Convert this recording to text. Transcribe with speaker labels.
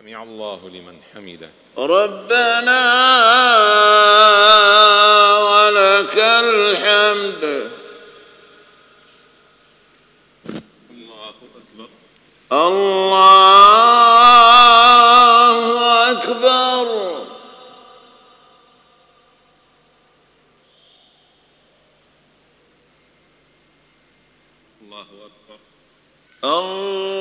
Speaker 1: سمع الله لمن حمده.
Speaker 2: ربنا ولك الحمد.
Speaker 1: الله أكبر.
Speaker 2: الله أكبر.
Speaker 1: الله أكبر.
Speaker 2: الله